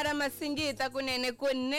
Mara masingita kunene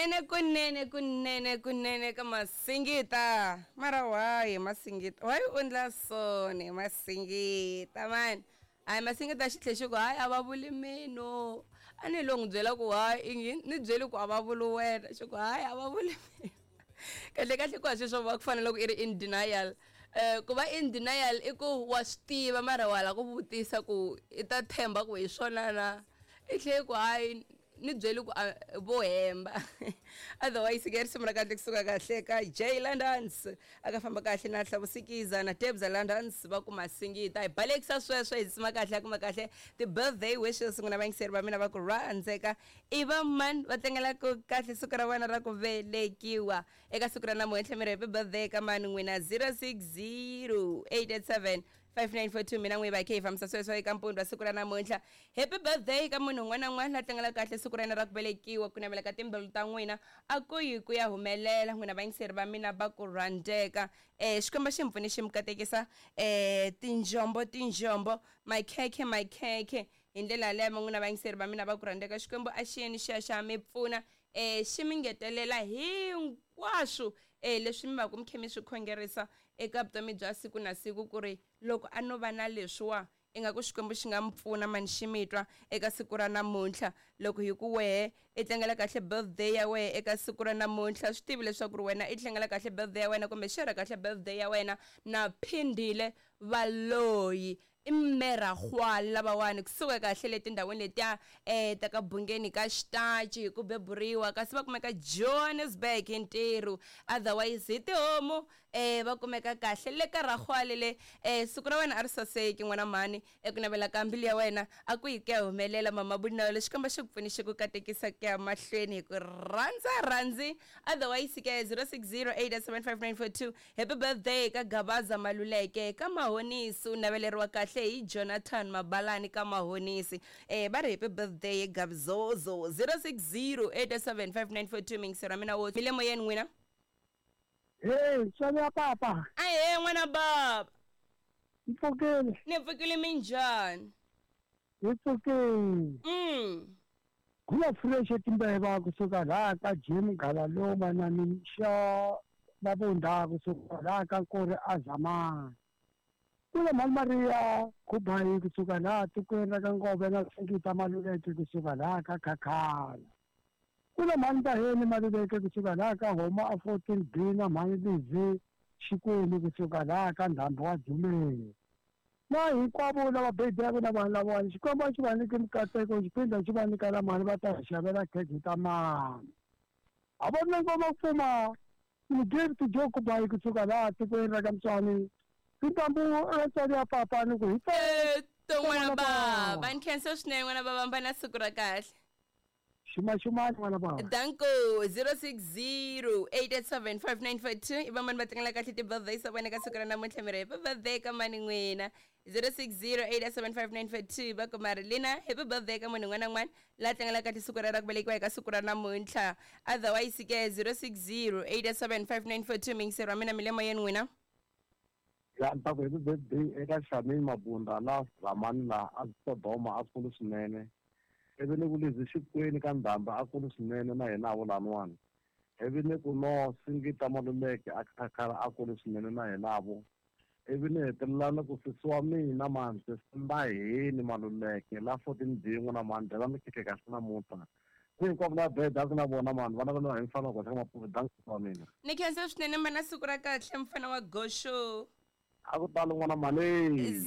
ka masingita. Mara why masingita? Why undla sone masingita man? Ay masingita xitlhe ku hayi a va vuli mino. A ni lo n'wi byela ku hayi ni byeli ku a va vuli wena xi ku hayi a va vuli mino. Kahle ku sweswo va ku fanele ku i ri in denial. Ku va in denial I ku wa swi tiva mara wala ku vutisa ku I ta themba ku hi swona na. I tlhe ku hayi ni byeli ku vo hemba. Otherwise ke risimu ra kahle kusuka kahle ka Jay Landans aka famba kahle na Hlavusikiza na Debs Landans va ku masingita hi balekisa sweswo hi tsima kahle kuma kahle ti birthday wishes n'wina vangiseri va mina va ku rhandzeka I va man va tlangela ku kahle siku ra wena ra ku velekiwa eka siku ra namuntlha mi ri happy birthday ka mani n'wina 060887 5942 mina n'wi va ke hi fambisa sweswo eka mpundwa siku ra namuntlha happy birthday ka munhu un'wana na un'wana la tlangela kahle siku ra yena ra ku velekiwa ku navela ka timbilu ta n'wina a ku yi ku ya humelela n'wina vayingiseri va mina va ku rhandzeka xikomba xi mi pfune xi mi katekisa tinjombo makhekhe hi ndlela yaleyo n'wina vayingiseri va mina va ku rhandzeka xikwembu a xi yeni xi ya mi pfuna xi mi ngetelela hinkwaswo leswi mi va ku mi khe mi swi khongerisa eka vutomi bya siku na siku ku ri loko a no va na leswiwa ingaku xikwembu xi nga mi pfuna mani xi mi twa eka siku ra namuntlha loko hi ku wehe I tlangela kahle birthday ya wehe eka siku ra namuntlha swi tivi leswaku ri wena I tlangela kahle birthday ya wena kumbe xera kahle birthday ya wena na phindile valoyi I mera khwali lavawani kusuka kahle letindhawini letiya ta ka bungeni ka xitaci hi ku beburiwa kasi va kumeka Johannesburg hi ntirhu otherwise hi tihomu va kumeka kahle le ka rakhwali le siku ra wena a ri saseki n'wana mani eku navela ka mbilu ya wena a ku yi ke humelela mama Bunalo lexi kamba xi ku pfuni xi ku katekisa ku ya mahlweni hi ku rhandzi otherwise ke 0608875942 happy birthday ka Gabaza Maluleke ka Mahonisi unaveleriwa kahle hi Jonathan Mabalani ka Mahonisi va ri happy birthday Gabzozo 0608875942 mingisera mina wo mile moyeni n'wina Xana papa. N'wana baba. Mpfukile. Ni pfukile minjhani? Mpfukile. Kula fresh timbeva kusuka la ka Jim Galaloma na Misha babunda kusuka la ka Nkori Azamani. Kula Mama Maria kubayi kusuka la tikweni ka Ngobe na Singita Maluleke kusuka la ka Khakhala. Kula manda heni Maluleke kusuka la ka Homa a 14 Dina Malizi Xikwini kusuka la ka Ndhambo wa Dzumeri. Na hinkwavo lava bedi ya vona vanhu lavawani xikomba xi va nyike mikateko xiphinda xi va nyika na mali va ta hi xavela khekhe ta mani a va na ngoma pfuma ni give to joke bayi kusuka laha tikweni ra ka Mtswani tintambu etsali ya papa ni ku hi to n'wana baba ni khensa swinene n'wana baba mbana siku ra kahle ximani n'wana baba danko 0608875942 iva mani va tlangela kahle ti-birthday sa vona ka siku ra namuntlha mi ri happy birthday ka mani n'wina 0608875942 va ku mari lina happy birthday ka munhu un'wana na un'wana la tlangela kahle siku ra ku velekiwa eka siku ra namuntlha otherwise ke 0608875942 mingiseri wa mina mi le moyeni n'wina ya ni ta ku happy birthday eka Shamini Mabunda la Ramani la a Sodoma a kulu swinene ivi ni ku Lizi Xikwini ka Ndhambi a kulu swinene na yena a vulanwani ivi ni ku no Singita Maluleke a Khakhala a kulu swinene na yena avo ivi ni hetelela ni ku sisi wa mina mani Simba Heni Maluleke la 14 Dingo na mani byela mi khekhe kahle namuntlha hinkwavo la beda ku na vona mani vana va na hi mfana wa kahle mapuda wa mina ni khensa swinene mbana siku ra kahle mfana wa Gosho a ku tala n'wana mali